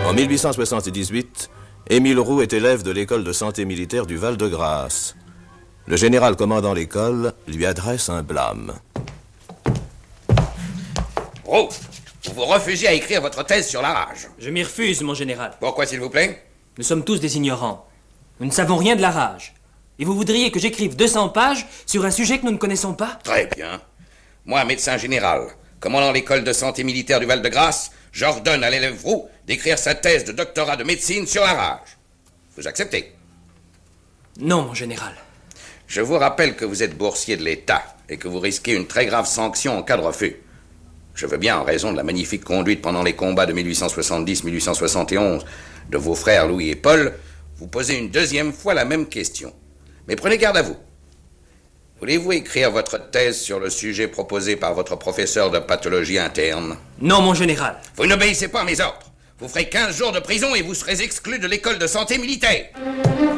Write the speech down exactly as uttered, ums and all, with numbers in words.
En mille huit cent soixante-dix-huit, Émile Roux est élève de l'école de santé militaire du Val-de-Grâce. Le général commandant l'école lui adresse un blâme. Roux, vous vous refusez à écrire votre thèse sur la rage. Je m'y refuse, mon général. Pourquoi, s'il vous plaît? Nous sommes tous des ignorants. Nous ne savons rien de la rage. Et vous voudriez que j'écrive deux cents pages sur un sujet que nous ne connaissons pas? Très bien. Moi, médecin général, commandant l'école de santé militaire du Val-de-Grâce, j'ordonne à l'élève Roux d'écrire sa thèse de doctorat de médecine sur la rage. Vous acceptez? Non, mon général. Je vous rappelle que vous êtes boursier de l'État et que vous risquez une très grave sanction en cas de refus. Je veux bien, en raison de la magnifique conduite pendant les combats de mille huit cent soixante-dix à mille huit cent soixante et onze de vos frères Louis et Paul, vous poser une deuxième fois la même question. Mais prenez garde à vous. Voulez-vous écrire votre thèse sur le sujet proposé par votre professeur de pathologie interne? Non, mon général. Vous n'obéissez pas à mes ordres. Vous ferez quinze jours de prison et vous serez exclu de l'école de santé militaire.